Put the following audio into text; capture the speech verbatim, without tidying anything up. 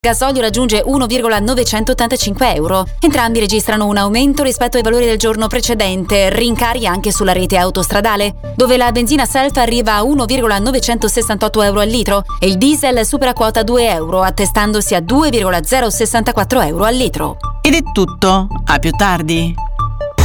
Gasolio raggiunge uno virgola novecentottantacinque euro. Entrambi registrano un aumento rispetto ai valori del giorno precedente, rincari anche sulla rete autostradale, dove la benzina self arriva a uno virgola novecentosessantotto euro al litro e il diesel supera quota due euro, attestandosi a due virgola zero sessantaquattro euro al litro. Ed è tutto, a più tardi.